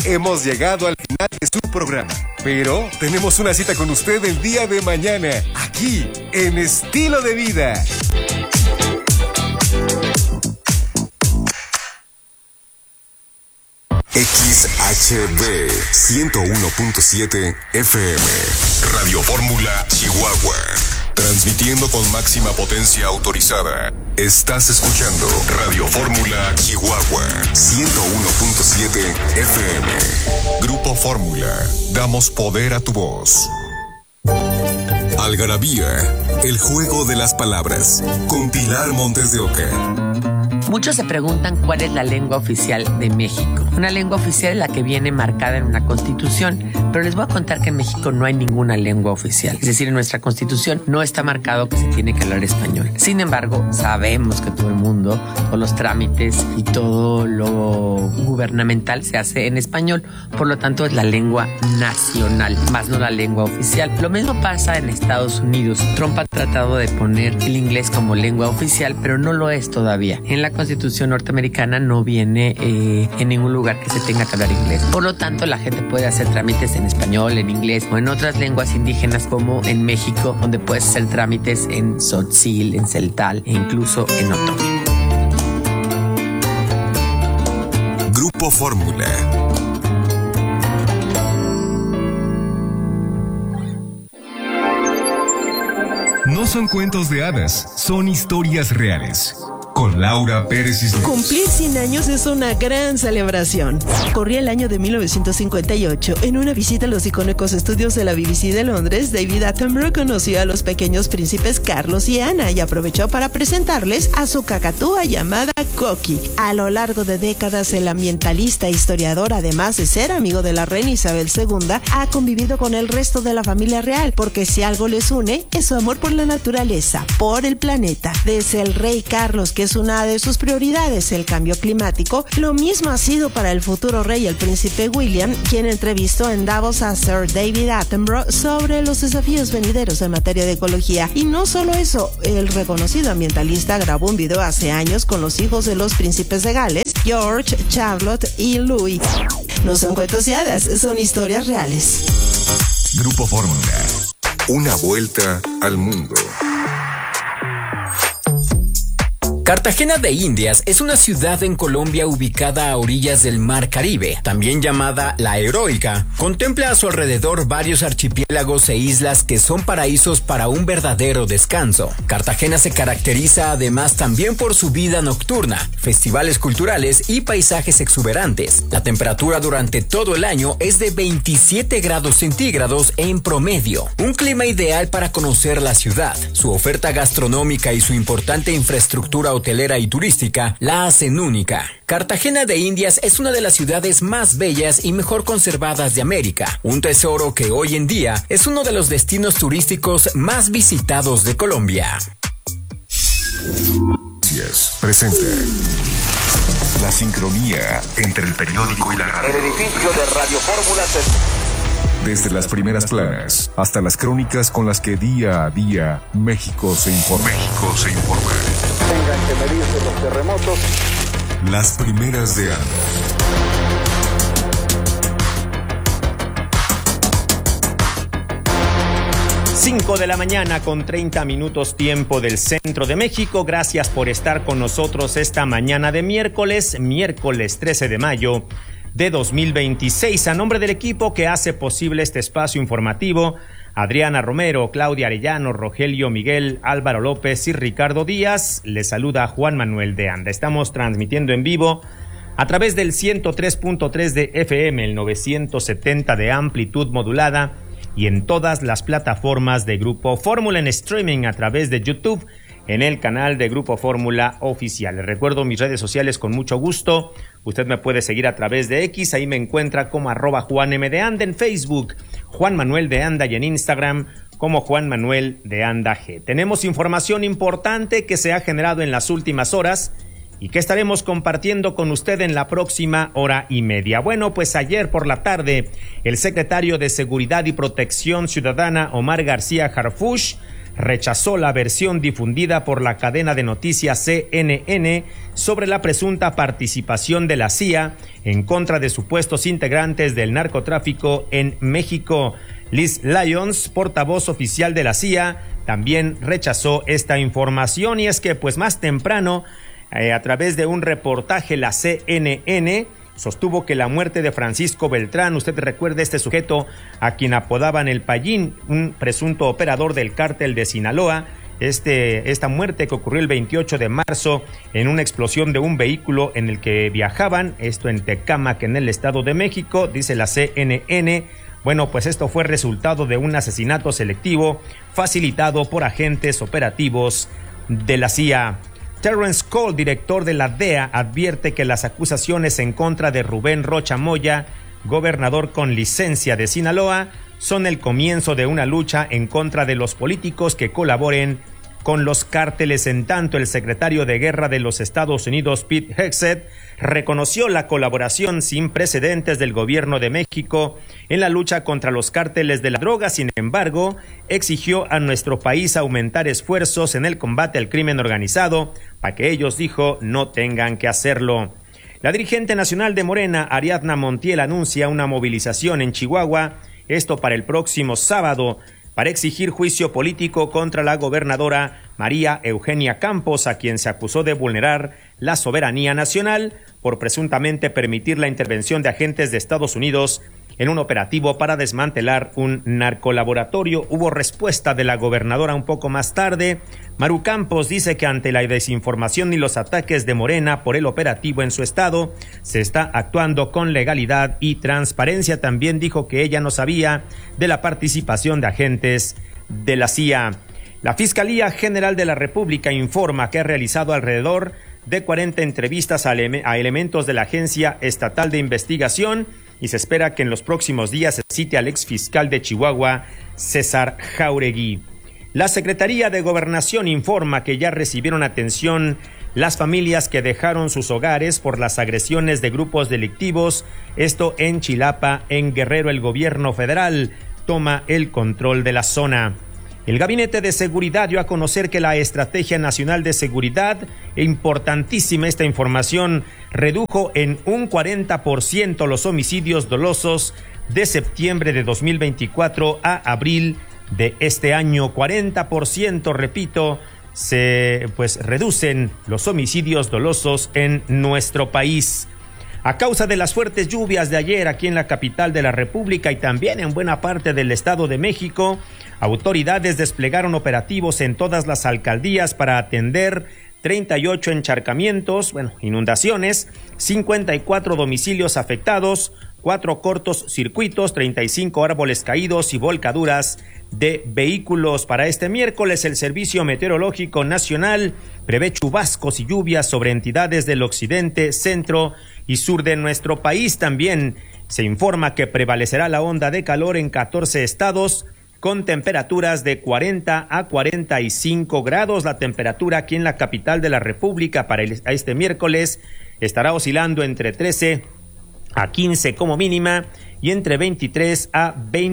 hemos llegado al final de su programa. Pero tenemos una cita con usted el día de mañana, aquí, en Estilo de Vida. XHB 101.7 FM Radio Fórmula Chihuahua. Transmitiendo con máxima potencia autorizada. Estás escuchando Radio Fórmula Chihuahua 101.7 FM. Grupo Fórmula. Damos poder a tu voz. Algarabía. El juego de las palabras. Con Pilar Montes de Oca. Muchos se preguntan cuál es la lengua oficial de México. Una lengua oficial es la que viene marcada en una constitución, pero les voy a contar que en México no hay ninguna lengua oficial. Es decir, en nuestra constitución no está marcado que se tiene que hablar español. Sin embargo, sabemos que todo el mundo, todos los trámites y todo lo gubernamental se hace en español. Por lo tanto, es la lengua nacional, más no la lengua oficial. Lo mismo pasa en Estados Unidos. Trump ha tratado de poner el inglés como lengua oficial, pero no lo es todavía. En la Constitución norteamericana no viene en ningún lugar que se tenga que hablar inglés. Por lo tanto, la gente puede hacer trámites en español, en inglés o en otras lenguas indígenas, como en México, donde puedes hacer trámites en tzotzil, en celtal e incluso en otomí. Grupo Fórmula. No son cuentos de hadas, son historias reales. Con Laura Pérez Islas. Cumplir 100 años es una gran celebración. Corría el año de 1958. En una visita a los icónicos estudios de la BBC de Londres, David Attenborough conoció a los pequeños príncipes Carlos y Ana y aprovechó para presentarles a su cacatúa llamada Coqui. A lo largo de décadas, el ambientalista e historiador, además de ser amigo de la reina Isabel II, ha convivido con el resto de la familia real, porque si algo les une, es su amor por la naturaleza, por el planeta. Desde el rey Carlos, que es una de sus prioridades, el cambio climático, lo mismo ha sido para el futuro rey, el príncipe William, quien entrevistó en Davos a Sir David Attenborough sobre los desafíos venideros en materia de ecología. Y no solo eso, el reconocido ambientalista grabó un video hace años con los hijos de los príncipes de Gales, George, Charlotte y Louis. No son cuentos de hadas, son historias reales. Grupo Fórmula. Una vuelta al mundo. Cartagena de Indias es una ciudad en Colombia ubicada a orillas del Mar Caribe, también llamada La Heroica. Contempla a su alrededor varios archipiélagos e islas que son paraísos para un verdadero descanso. Cartagena se caracteriza además también por su vida nocturna, festivales culturales y paisajes exuberantes. La temperatura durante todo el año es de 27 grados centígrados en promedio. Un clima ideal para conocer la ciudad. Su oferta gastronómica y su importante infraestructura hotelera y turística la hacen única. Cartagena de Indias es una de las ciudades más bellas y mejor conservadas de América, un tesoro que hoy en día es uno de los destinos turísticos más visitados de Colombia. Presenta la sincronía entre el periódico y la radio. El edificio de Radio Fórmula Desde las primeras planas hasta las crónicas con las que día a día México se informa. tengan que medirse los terremotos. Las primeras de Ana. 5 de la mañana con 30 minutos tiempo del centro de México. Gracias por estar con nosotros esta mañana de miércoles 13 de mayo de 2026. A nombre del equipo que hace posible este espacio informativo, Adriana Romero, Claudia Arellano, Rogelio Miguel, Álvaro López y Ricardo Díaz, les saluda Juan Manuel de Anda. Estamos transmitiendo en vivo a través del 103.3 de FM, el 970 de amplitud modulada y en todas las plataformas de Grupo Fórmula, en streaming a través de YouTube, en el canal de Grupo Fórmula Oficial. Les recuerdo mis redes sociales con mucho gusto. Usted me puede seguir a través de X, ahí me encuentra como @JuanM de Anda, en Facebook, Juan Manuel de Anda, y en Instagram como Juan Manuel de Anda G. Tenemos información importante que se ha generado en las últimas horas y que estaremos compartiendo con usted en la próxima hora y media. Bueno, pues ayer por la tarde, el secretario de Seguridad y Protección Ciudadana, Omar García Harfuch, rechazó la versión difundida por la cadena de noticias CNN sobre la presunta participación de la CIA en contra de supuestos integrantes del narcotráfico en México. Liz Lyons, portavoz oficial de la CIA, también rechazó esta información, y es que pues más temprano, a través de un reportaje, la CNN sostuvo que la muerte de Francisco Beltrán, usted recuerda este sujeto a quien apodaban el Payín, un presunto operador del cártel de Sinaloa, esta muerte que ocurrió el 28 de marzo en una explosión de un vehículo en el que viajaban, esto en Tecámac, en el Estado de México, dice la CNN. Bueno, pues esto fue resultado de un asesinato selectivo facilitado por agentes operativos de la CIA. Terrence Cole, director de la DEA, advierte que las acusaciones en contra de Rubén Rocha Moya, gobernador con licencia de Sinaloa, son el comienzo de una lucha en contra de los políticos que colaboren con los cárteles. En tanto, el secretario de Guerra de los Estados Unidos, Pete Hegseth, reconoció la colaboración sin precedentes del gobierno de México en la lucha contra los cárteles de la droga. Sin embargo, exigió a nuestro país aumentar esfuerzos en el combate al crimen organizado para que ellos, dijo, no tengan que hacerlo. La dirigente nacional de Morena, Ariadna Montiel, anuncia una movilización en Chihuahua, esto para el próximo sábado, para exigir juicio político contra la gobernadora María Eugenia Campos, a quien se acusó de vulnerar la soberanía nacional por presuntamente permitir la intervención de agentes de Estados Unidos en un operativo para desmantelar un narcolaboratorio. Hubo respuesta de la gobernadora un poco más tarde. Maru Campos dice que ante la desinformación y los ataques de Morena por el operativo en su estado, se está actuando con legalidad y transparencia. También dijo que ella no sabía de la participación de agentes de la CIA. La Fiscalía General de la República informa que ha realizado alrededor de 40 entrevistas a elementos de la Agencia Estatal de Investigación, y se espera que en los próximos días se cite al exfiscal de Chihuahua, César Jáuregui. La Secretaría de Gobernación informa que ya recibieron atención las familias que dejaron sus hogares por las agresiones de grupos delictivos, esto en Chilapa, en Guerrero. El gobierno federal toma el control de la zona. El Gabinete de Seguridad dio a conocer que la Estrategia Nacional de Seguridad, importantísima esta información, redujo en un 40% los homicidios dolosos de septiembre de 2024 a abril de este año. 40%, repito, se reducen los homicidios dolosos en nuestro país. A causa de las fuertes lluvias de ayer aquí en la capital de la República y también en buena parte del Estado de México, autoridades desplegaron operativos en todas las alcaldías para atender 38 encharcamientos, inundaciones, 54 domicilios afectados, 4 cortos circuitos, 35 árboles caídos y volcaduras de vehículos. Para este miércoles, el Servicio Meteorológico Nacional prevé chubascos y lluvias sobre entidades del occidente, centro y sur de nuestro país. También se informa que prevalecerá la onda de calor en 14 estados, con temperaturas de 40 a 45 grados. La temperatura aquí en la capital de la República para este miércoles estará oscilando entre 13 a 15 como mínima y entre 23 a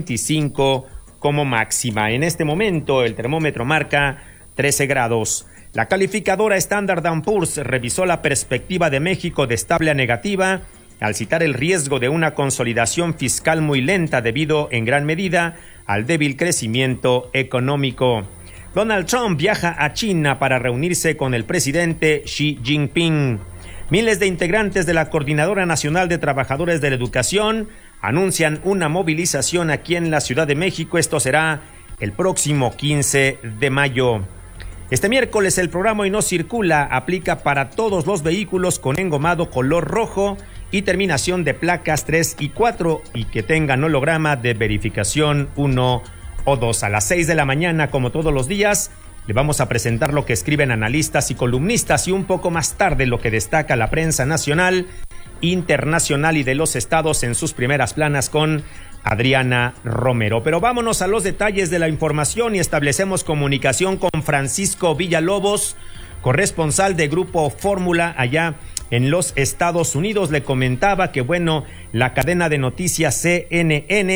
25 como máxima. En este momento el termómetro marca 13 grados. La calificadora Standard & Poor's revisó la perspectiva de México de estable a negativa al citar el riesgo de una consolidación fiscal muy lenta debido en gran medida al débil crecimiento económico. Donald Trump viaja a China para reunirse con el presidente Xi Jinping. Miles de integrantes de la Coordinadora Nacional de Trabajadores de la Educación anuncian una movilización aquí en la Ciudad de México. Esto será el próximo 15 de mayo. Este miércoles el programa Hoy No Circula aplica para todos los vehículos con engomado color rojo y terminación de placas 3 y 4 y que tengan holograma de verificación 1 o 2. A las 6 de la mañana, como todos los días, le vamos a presentar lo que escriben analistas y columnistas y un poco más tarde lo que destaca la prensa nacional, internacional y de los estados en sus primeras planas con Adriana Romero. Pero vámonos a los detalles de la información y establecemos comunicación con Francisco Villalobos, corresponsal de Grupo Fórmula allá en los Estados Unidos. Le comentaba que la cadena de noticias CNN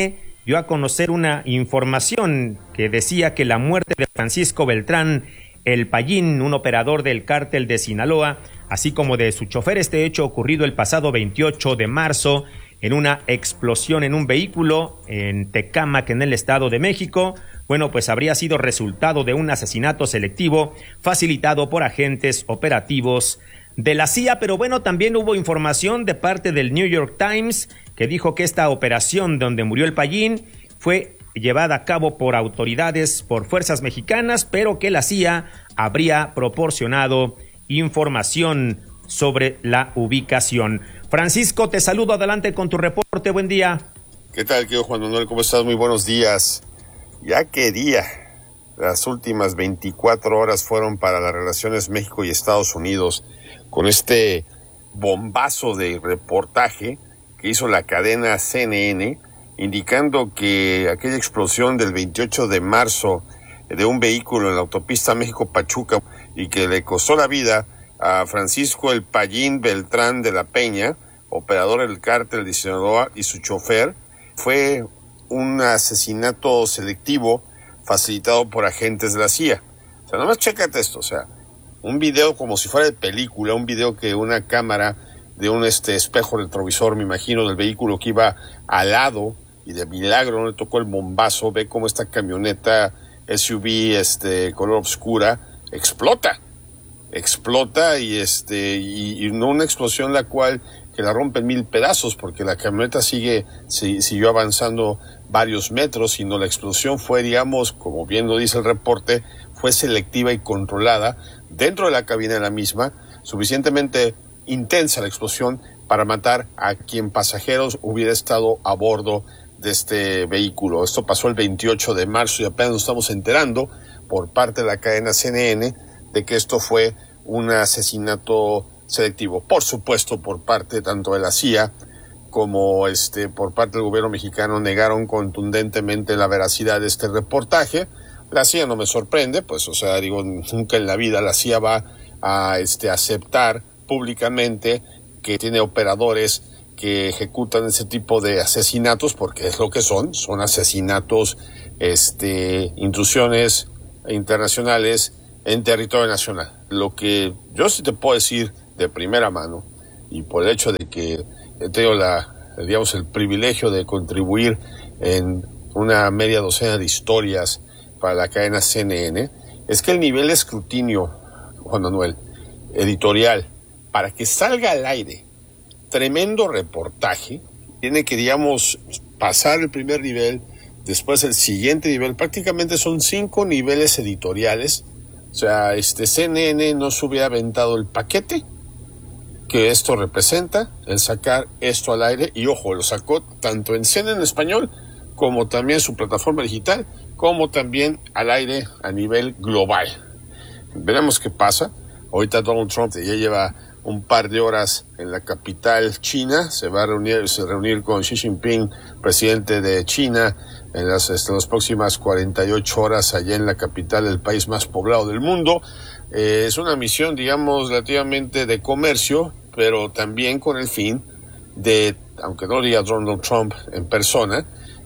dio a conocer una información que decía que la muerte de Francisco Beltrán El Payín, un operador del cártel de Sinaloa, así como de su chofer, este hecho ocurrido el pasado 28 de marzo en una explosión en un vehículo en Tecámac, en el Estado de México, bueno, pues habría sido resultado de un asesinato selectivo facilitado por agentes operativos de la CIA. Pero bueno, también hubo información de parte del New York Times que dijo que esta operación donde murió El Payín fue llevada a cabo por autoridades, por fuerzas mexicanas, pero que la CIA habría proporcionado información sobre la ubicación. Francisco, te saludo, adelante con tu reporte, buen día. ¿Qué tal, querido Juan Manuel? ¿Cómo estás? Muy buenos días. Ya qué día. Las últimas 24 horas fueron para las relaciones México y Estados Unidos, con este bombazo de reportaje que hizo la cadena CNN, indicando que aquella explosión del 28 de marzo de un vehículo en la autopista México-Pachuca y que le costó la vida a Francisco El Payín Beltrán de la Peña, operador del cártel de Sinaloa, y su chofer, fue un asesinato selectivo facilitado por agentes de la CIA. O sea, nomás chécate esto, o sea, un video como si fuera de película, un video que una cámara de un espejo retrovisor, me imagino, del vehículo que iba al lado, y de milagro no le tocó el bombazo, ve cómo esta camioneta SUV color oscura explota y no una explosión la cual que la rompe en 1000 pedazos, porque la camioneta siguió avanzando varios metros, sino la explosión fue, digamos, como bien lo dice el reporte, fue selectiva y controlada dentro de la cabina de la misma, suficientemente intensa la explosión para matar a quien pasajeros hubiera estado a bordo de este vehículo. Esto pasó el 28 de marzo y apenas nos estamos enterando por parte de la cadena CNN de que esto fue un asesinato selectivo. Por supuesto, por parte tanto de la CIA como por parte del gobierno mexicano negaron contundentemente la veracidad de este reportaje. La CIA no me sorprende, pues, o sea, digo, nunca en la vida la CIA va a aceptar públicamente que tiene operadores que ejecutan ese tipo de asesinatos, porque es lo que son asesinatos, intrusiones internacionales en territorio nacional. Lo que yo sí te puedo decir de primera mano, y por el hecho de que he tenido el privilegio de contribuir en una media docena de historias para la cadena CNN, es que el nivel de escrutinio, Juan Manuel, editorial, para que salga al aire tremendo reportaje, tiene que, digamos, pasar el primer nivel, después el siguiente nivel, prácticamente son 5 niveles editoriales. O sea, CNN no se hubiera aventado el paquete que esto representa, el sacar esto al aire, y ojo, lo sacó tanto en CNN en español, como también en su plataforma digital, como también al aire a nivel global. Veremos qué pasa. Ahorita Donald Trump ya lleva un par de horas en la capital china, se va a reunir con Xi Jinping, presidente de China, en las próximas 48 horas allá en la capital del país más poblado del mundo. Es una misión, digamos, relativamente de comercio, pero también con el fin de, aunque no lo diga Donald Trump en persona,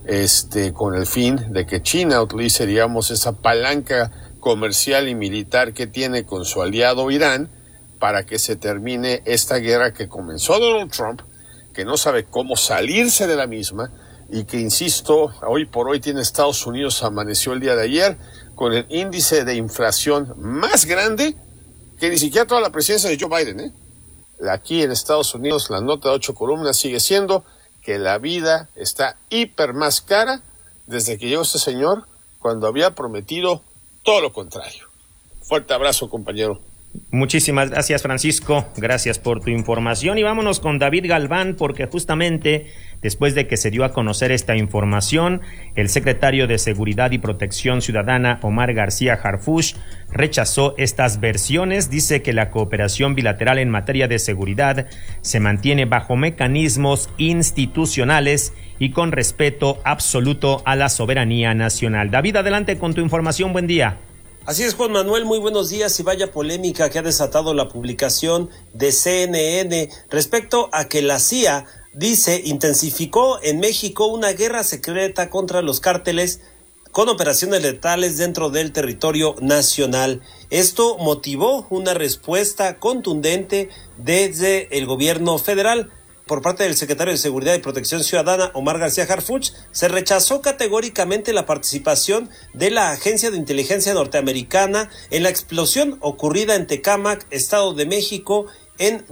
con el fin de que China utilice, digamos, esa palanca comercial y militar que tiene con su aliado Irán, para que se termine esta guerra que comenzó Donald Trump, que no sabe cómo salirse de la misma, y que, insisto, hoy por hoy tiene Estados Unidos, amaneció el día de ayer, con el índice de inflación más grande que ni siquiera toda la presidencia de Joe Biden, Aquí en Estados Unidos la nota de 8 columnas sigue siendo que la vida está hiper más cara desde que llegó este señor, cuando había prometido todo lo contrario. Fuerte abrazo, compañero. Muchísimas gracias, Francisco, gracias por tu información, y vámonos con David Galván, porque justamente después de que se dio a conocer esta información, el secretario de Seguridad y Protección Ciudadana, Omar García Harfuch, rechazó estas versiones. Dice que la cooperación bilateral en materia de seguridad se mantiene bajo mecanismos institucionales y con respeto absoluto a la soberanía nacional. David, adelante con tu información, buen día. Así es, Juan Manuel, muy buenos días, y vaya polémica que ha desatado la publicación de CNN respecto a que la CIA dice, intensificó en México una guerra secreta contra los cárteles con operaciones letales dentro del territorio nacional. Esto motivó una respuesta contundente desde el gobierno federal. Por parte del secretario de Seguridad y Protección Ciudadana, Omar García Harfuch, se rechazó categóricamente la participación de la Agencia de Inteligencia Norteamericana en la explosión ocurrida en Tecámac, Estado de México, en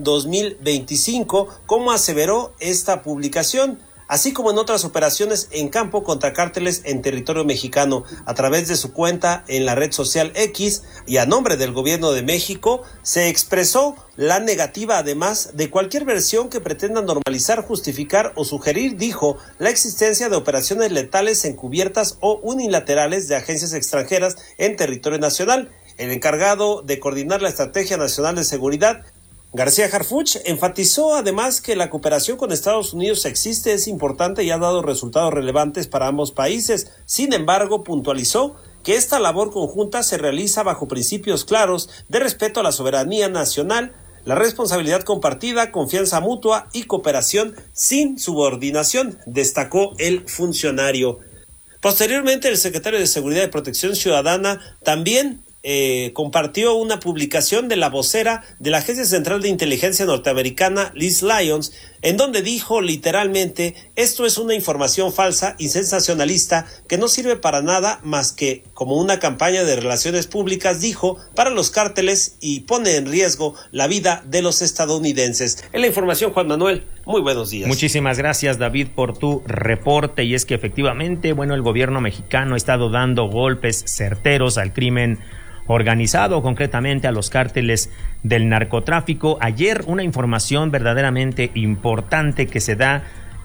2025, como aseveró esta publicación, así como en otras operaciones en campo contra cárteles en territorio mexicano. A través de su cuenta en la red social X y a nombre del gobierno de México, se expresó la negativa, además, de cualquier versión que pretenda normalizar, justificar o sugerir, dijo, la existencia de operaciones letales encubiertas o unilaterales de agencias extranjeras en territorio nacional. El encargado de coordinar la Estrategia Nacional de Seguridad, García Harfuch, enfatizó además que la cooperación con Estados Unidos existe, es importante y ha dado resultados relevantes para ambos países. Sin embargo, puntualizó que esta labor conjunta se realiza bajo principios claros de respeto a la soberanía nacional, la responsabilidad compartida, confianza mutua y cooperación sin subordinación, destacó el funcionario. Posteriormente, el secretario de Seguridad y Protección Ciudadana también compartió una publicación de la vocera de la Agencia Central de Inteligencia Norteamericana, Liz Lyons, en donde dijo literalmente: esto es una información falsa y sensacionalista que no sirve para nada más que como una campaña de relaciones públicas, dijo, para los cárteles y pone en riesgo la vida de los estadounidenses. En la información, Juan Manuel, muy buenos días. Muchísimas gracias, David, por tu reporte. Y es que efectivamente, el gobierno mexicano ha estado dando golpes certeros al crimen organizado, concretamente a los cárteles del narcotráfico. Ayer una información verdaderamente importante que se da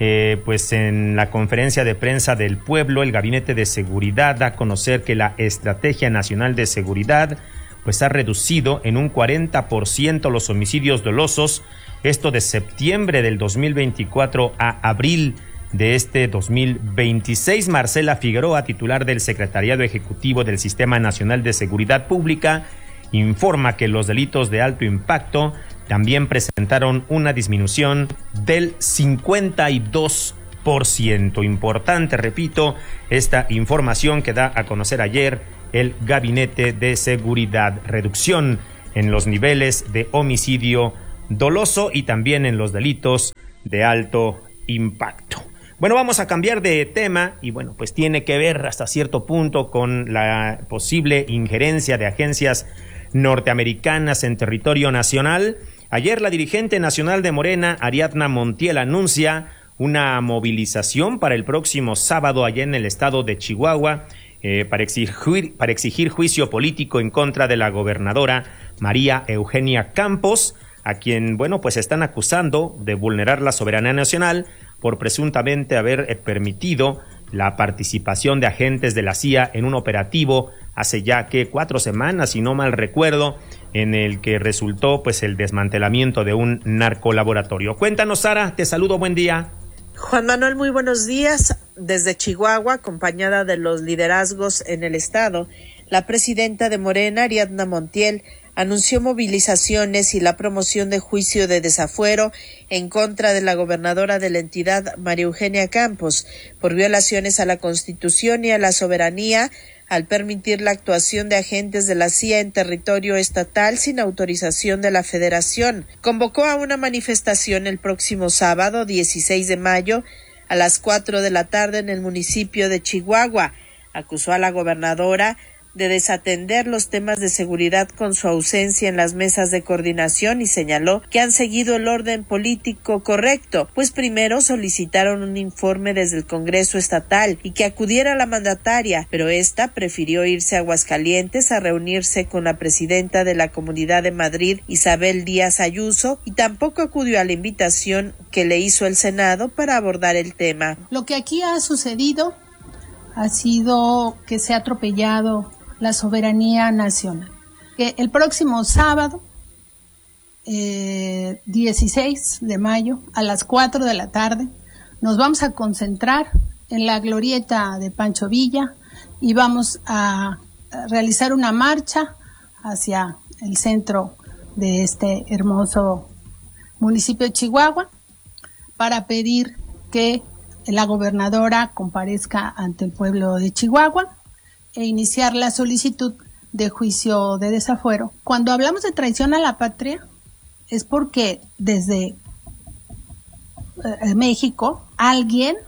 en la conferencia de prensa del pueblo. El Gabinete de Seguridad da a conocer que la Estrategia Nacional de Seguridad ha reducido en un 40% los homicidios dolosos, esto de septiembre del 2024 a abril de este 2026. Marcela Figueroa, titular del Secretariado Ejecutivo del Sistema Nacional de Seguridad Pública, informa que los delitos de alto impacto también presentaron una disminución del 52%. Importante, repito, esta información que da a conocer ayer el Gabinete de Seguridad. Reducción en los niveles de homicidio doloso y también en los delitos de alto impacto. Vamos a cambiar de tema y tiene que ver hasta cierto punto con la posible injerencia de agencias norteamericanas en territorio nacional. Ayer la dirigente nacional de Morena, Ariadna Montiel, anuncia una movilización para el próximo sábado allá en el estado de Chihuahua para exigir juicio político en contra de la gobernadora María Eugenia Campos, a quien, están acusando de vulnerar la soberanía nacional por presuntamente haber permitido la participación de agentes de la CIA en un operativo hace ya 4 semanas, si no mal recuerdo, en el que resultó el desmantelamiento de un narcolaboratorio. Cuéntanos, Sara, te saludo, buen día. Juan Manuel, muy buenos días. Desde Chihuahua, acompañada de los liderazgos en el estado, la presidenta de Morena, Ariadna Montiel, anunció movilizaciones y la promoción de juicio de desafuero en contra de la gobernadora de la entidad, María Eugenia Campos, por violaciones a la Constitución y a la soberanía al permitir la actuación de agentes de la CIA en territorio estatal sin autorización de la Federación. Convocó a una manifestación el próximo sábado, 16 de mayo, a las 4 de la tarde en el municipio de Chihuahua. Acusó a la gobernadora de desatender los temas de seguridad con su ausencia en las mesas de coordinación y señaló que han seguido el orden político correcto, pues primero solicitaron un informe desde el Congreso Estatal y que acudiera la mandataria, pero esta prefirió irse a Aguascalientes a reunirse con la presidenta de la Comunidad de Madrid, Isabel Díaz Ayuso, y tampoco acudió a la invitación que le hizo el Senado para abordar el tema. Lo que aquí ha sucedido ha sido que se ha atropellado la soberanía nacional. Que el próximo sábado, 16 de mayo, a las 4 de la tarde, nos vamos a concentrar en la glorieta de Pancho Villa y vamos a realizar una marcha hacia el centro de este hermoso municipio de Chihuahua para pedir que la gobernadora comparezca ante el pueblo de Chihuahua e iniciar la solicitud de juicio de desafuero. Cuando hablamos de traición a la patria, es porque desde México alguien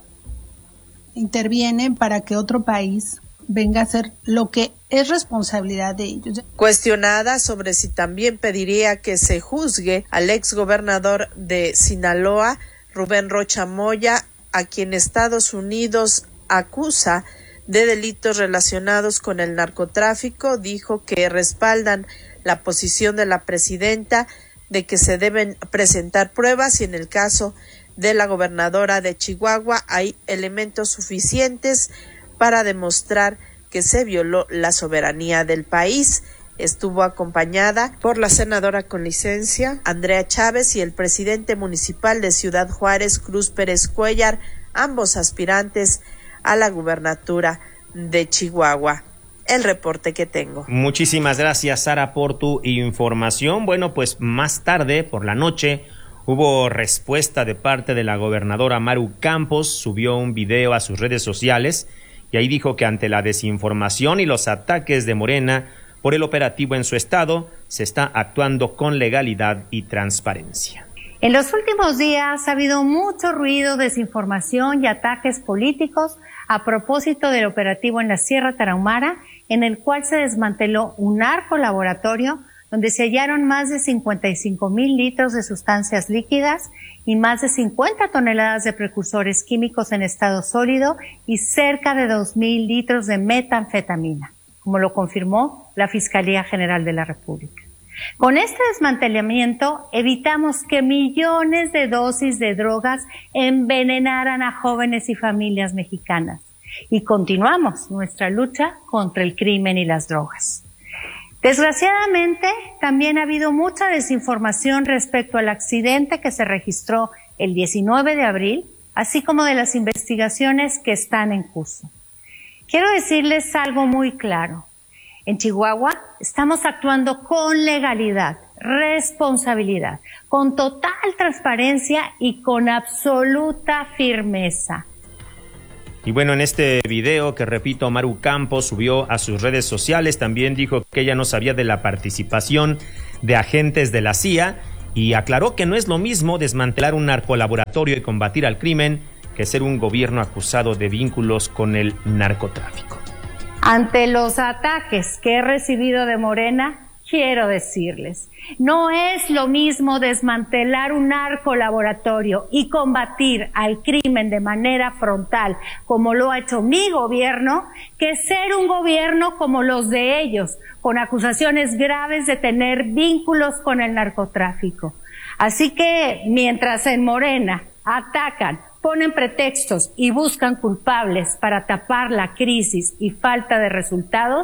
interviene para que otro país venga a hacer lo que es responsabilidad de ellos. Cuestionada sobre si también pediría que se juzgue al exgobernador de Sinaloa, Rubén Rocha Moya, a quien Estados Unidos acusa de delitos relacionados con el narcotráfico, dijo que respaldan la posición de la presidenta de que se deben presentar pruebas y en el caso de la gobernadora de Chihuahua hay elementos suficientes para demostrar que se violó la soberanía del país. Estuvo acompañada por la senadora con licencia, Andrea Chávez, y el presidente municipal de Ciudad Juárez, Cruz Pérez Cuellar, ambos aspirantes a la gubernatura de Chihuahua. El reporte que tengo. Muchísimas gracias, Sara, por tu información. Bueno, pues más tarde, por la noche, hubo respuesta de parte de la gobernadora Maru Campos. Subió un video a sus redes sociales y ahí dijo que ante la desinformación y los ataques de Morena por el operativo en su estado, se está actuando con legalidad y transparencia. En los últimos días ha habido mucho ruido, desinformación y ataques políticos a propósito del operativo en la Sierra Tarahumara, en el cual se desmanteló un narcolaboratorio donde se hallaron más de 55,000 litros de sustancias líquidas y más de 50 toneladas de precursores químicos en estado sólido y cerca de 2,000 litros de metanfetamina, como lo confirmó la Fiscalía General de la República. Con este desmantelamiento evitamos que millones de dosis de drogas envenenaran a jóvenes y familias mexicanas y continuamos nuestra lucha contra el crimen y las drogas. Desgraciadamente, también ha habido mucha desinformación respecto al accidente que se registró el 19 de abril, así como de las investigaciones que están en curso. Quiero decirles algo muy claro. En Chihuahua estamos actuando con legalidad, responsabilidad, con total transparencia y con absoluta firmeza. Y bueno, en este video que, repito, Maru Campos subió a sus redes sociales, también dijo que ella no sabía de la participación de agentes de la CIA y aclaró que no es lo mismo desmantelar un narcolaboratorio y combatir al crimen que ser un gobierno acusado de vínculos con el narcotráfico. Ante los ataques que he recibido de Morena, quiero decirles, no es lo mismo desmantelar un narcolaboratorio y combatir al crimen de manera frontal, como lo ha hecho mi gobierno, que ser un gobierno como los de ellos, con acusaciones graves de tener vínculos con el narcotráfico. Así que, mientras en Morena atacan, ponen pretextos y buscan culpables para tapar la crisis y falta de resultados,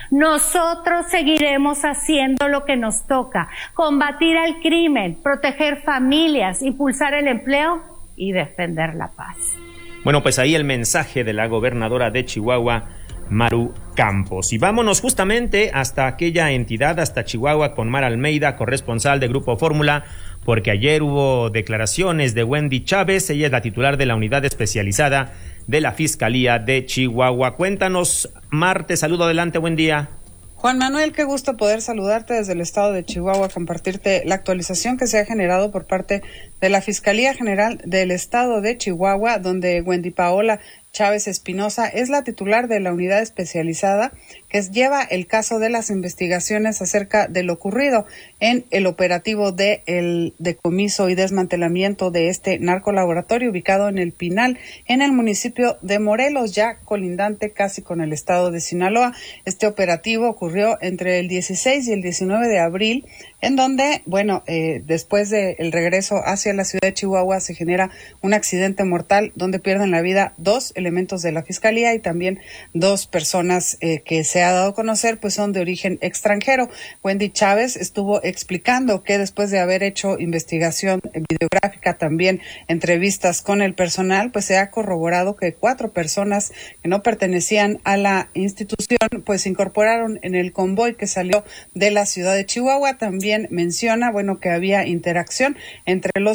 nosotros seguiremos haciendo lo que nos toca: combatir al crimen, proteger familias, impulsar el empleo y defender la paz. Bueno, pues ahí el mensaje de la gobernadora de Chihuahua, Maru Campos. Y vámonos justamente hasta aquella entidad, hasta Chihuahua, con Mara Almeida, corresponsal de Grupo Fórmula, porque ayer hubo declaraciones de Wendy Chávez. Ella es la titular de la unidad especializada de la Fiscalía de Chihuahua. Cuéntanos, Mar, te saludo, adelante, buen día. Juan Manuel, qué gusto poder saludarte desde el estado de Chihuahua, compartirte la actualización que se ha generado por parte de la Fiscalía General del estado de Chihuahua, donde Wendy Paola Chávez Espinosa es la titular de la unidad especializada que lleva el caso de las investigaciones acerca de lo ocurrido en el operativo de el decomiso y desmantelamiento de este narcolaboratorio ubicado en El Pinal, en el municipio de Morelos, ya colindante casi con el estado de Sinaloa. Este operativo ocurrió entre el 16 y el 19 de abril, en donde, después del regreso hacia la ciudad de Chihuahua se genera un accidente mortal donde pierden la vida 2 elementos de la Fiscalía y también 2 personas que se ha dado a conocer, pues son de origen extranjero. Wendy Chávez estuvo explicando que después de haber hecho investigación videográfica, también entrevistas con el personal, pues se ha corroborado que 4 personas que no pertenecían a la institución, pues se incorporaron en el convoy que salió de la ciudad de Chihuahua. También menciona, que había interacción entre los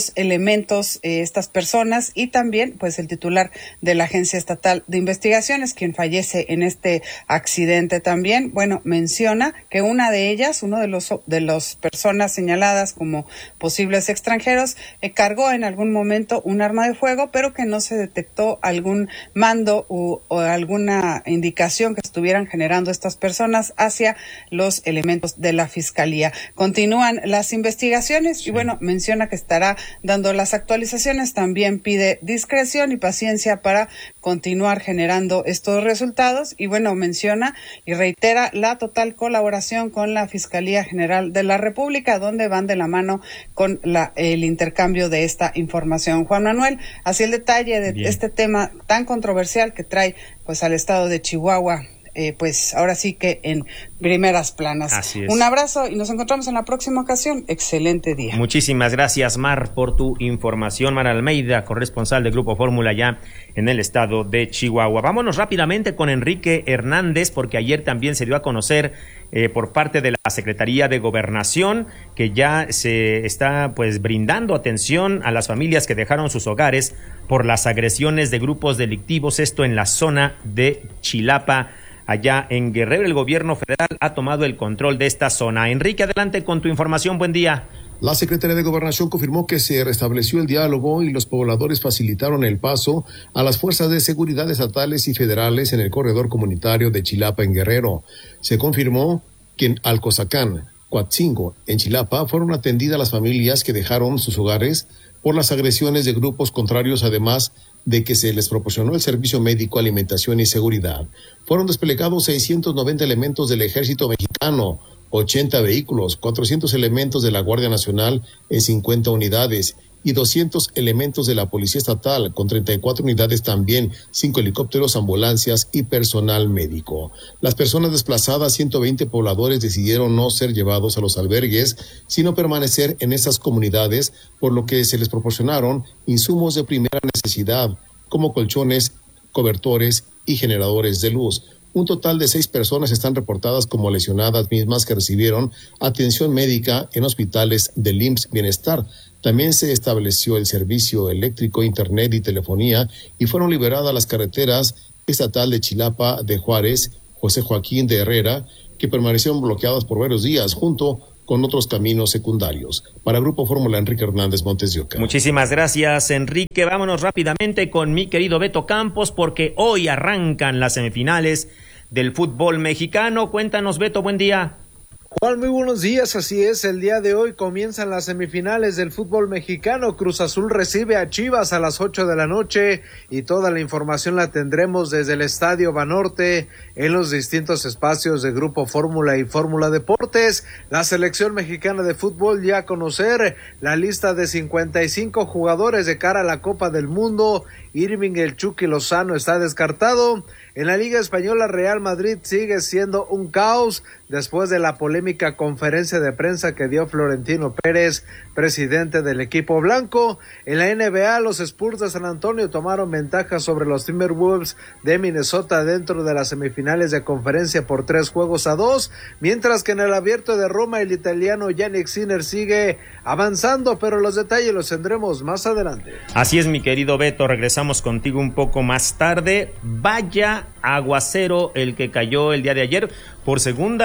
estos elementos, estas personas, y también pues el titular de la Agencia Estatal de Investigaciones, quien fallece en este accidente también. Bueno, menciona que una de ellas, uno de los personas señaladas como posibles extranjeros, cargó en algún momento un arma de fuego, pero que no se detectó algún mando o alguna indicación que estuvieran generando estas personas hacia los elementos de la Fiscalía. Continúan las investigaciones y bueno, menciona que estará dando las actualizaciones. También pide discreción y paciencia para continuar generando estos resultados y bueno, menciona y reitera la total colaboración con la Fiscalía General de la República, donde van de la mano con el intercambio de esta información. Juan Manuel, así el detalle de este tema tan controversial que trae pues al estado de Chihuahua, pues ahora sí que en primeras planas. Así es. Un abrazo y nos encontramos en la próxima ocasión. Excelente día. Muchísimas gracias, Mar, por tu información. Mar Almeida, corresponsal de Grupo Fórmula ya en el estado de Chihuahua. Vámonos rápidamente con Enrique Hernández, porque ayer también se dio a conocer por parte de la Secretaría de Gobernación que ya se está pues brindando atención a las familias que dejaron sus hogares por las agresiones de grupos delictivos, esto en la zona de Chilapa, allá en Guerrero. El gobierno federal ha tomado el control de esta zona. Enrique, adelante con tu información. Buen día. La Secretaría de Gobernación confirmó que se restableció el diálogo y los pobladores facilitaron el paso a las fuerzas de seguridad estatales y federales en el corredor comunitario de Chilapa en Guerrero. Se confirmó que en Alcozacán, Coatzingo, en Chilapa, fueron atendidas las familias que dejaron sus hogares por las agresiones de grupos contrarios, además de que se les proporcionó el servicio médico, alimentación y seguridad. Fueron desplegados 690 elementos del Ejército Mexicano, 80 vehículos, 400 elementos de la Guardia Nacional en 50 unidades y 200 elementos de la Policía Estatal, con 34 unidades también, 5 helicópteros, ambulancias y personal médico. Las personas desplazadas, 120 pobladores, decidieron no ser llevados a los albergues, sino permanecer en esas comunidades, por lo que se les proporcionaron insumos de primera necesidad, como colchones, cobertores y generadores de luz. Un total de 6 personas están reportadas como lesionadas, mismas que recibieron atención médica en hospitales del IMSS Bienestar. También se estableció el servicio eléctrico, internet y telefonía y fueron liberadas las carreteras estatal de Chilapa, de Juárez, José Joaquín de Herrera, que permanecieron bloqueadas por varios días, junto con otros caminos secundarios. Para Grupo Fórmula, Enrique Hernández, Montes de Oca. Muchísimas gracias, Enrique. Vámonos rápidamente con mi querido Beto Campos, porque hoy arrancan las semifinales del fútbol mexicano. Cuéntanos, Beto, buen día. Juan, muy buenos días, así es, el día de hoy comienzan las semifinales del fútbol mexicano. Cruz Azul recibe a Chivas a las 8 de la noche y toda la información la tendremos desde el Estadio Banorte en los distintos espacios de Grupo Fórmula y Fórmula Deportes. La selección mexicana de fútbol ya a conocer la lista de 55 jugadores de cara a la Copa del Mundo. Irving El Chucky Lozano está descartado. En la Liga Española, Real Madrid sigue siendo un caos después de la polémica conferencia de prensa que dio Florentino Pérez, presidente del equipo blanco. En la NBA, los Spurs de San Antonio tomaron ventaja sobre los Timberwolves de Minnesota dentro de las semifinales de conferencia por 3-2, mientras que en el Abierto de Roma el italiano Jannik Sinner sigue avanzando, pero los detalles los tendremos más adelante. Así es, mi querido Beto, regresamos contigo un poco más tarde. Vaya aguacero el que cayó el día de ayer por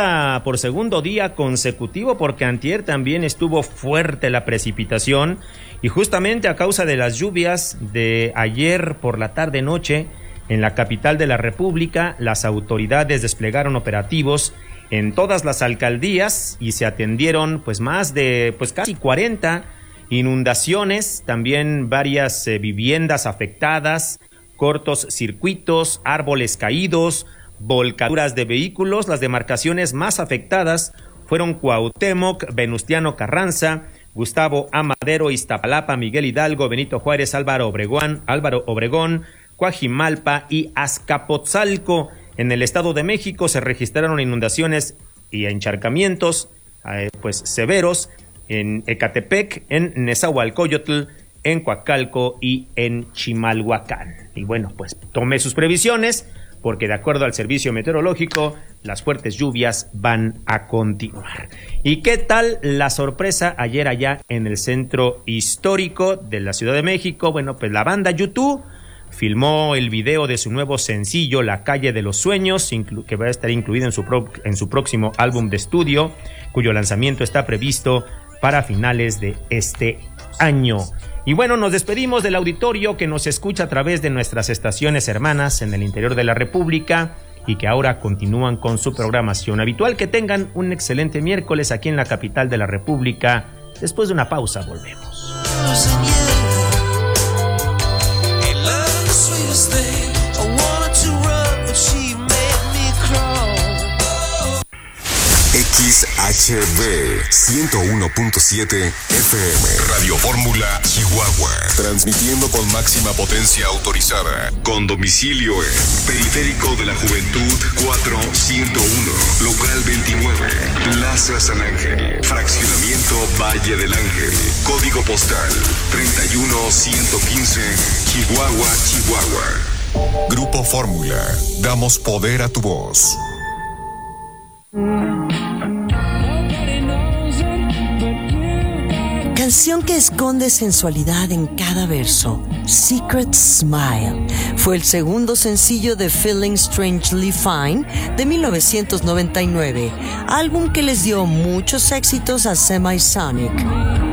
segundo día consecutivo, porque antier también estuvo fuerte la precipitación y justamente a causa de las lluvias de ayer por la tarde noche en la capital de la República, las autoridades desplegaron operativos en todas las alcaldías y se atendieron más de casi 40 inundaciones, también varias viviendas afectadas, cortos circuitos, árboles caídos, volcaduras de vehículos. Las demarcaciones más afectadas fueron Cuauhtémoc, Venustiano Carranza, Gustavo Amadero, Iztapalapa, Miguel Hidalgo, Benito Juárez, Álvaro Obregón, Coajimalpa y Azcapotzalco. En el Estado de México se registraron inundaciones y encharcamientos severos en Ecatepec, en Nezahualcóyotl, en Coacalco y en Chimalhuacán. Y bueno, tome sus previsiones porque de acuerdo al servicio meteorológico, las fuertes lluvias van a continuar. ¿Y qué tal la sorpresa ayer allá en el centro histórico de la Ciudad de México? Bueno, pues la banda U2 filmó el video de su nuevo sencillo, La Calle de los Sueños, que va a estar incluido en su próximo álbum de estudio, cuyo lanzamiento está previsto para finales de este año. Y bueno, nos despedimos del auditorio que nos escucha a través de nuestras estaciones hermanas en el interior de la República y que ahora continúan con su programación habitual. Que tengan un excelente miércoles aquí en la capital de la República. Después de una pausa, volvemos. XHB 101.7 FM Radio Fórmula, Chihuahua. Transmitiendo con máxima potencia autorizada. Con domicilio en Periférico de la Juventud 4101, Local 29, Plaza San Ángel, Fraccionamiento Valle del Ángel. Código postal 31115, Chihuahua, Chihuahua. Grupo Fórmula. Damos poder a tu voz. Canción que esconde sensualidad en cada verso. Secret Smile fue el segundo sencillo de Feeling Strangely Fine de 1999, álbum que les dio muchos éxitos a Semisonic.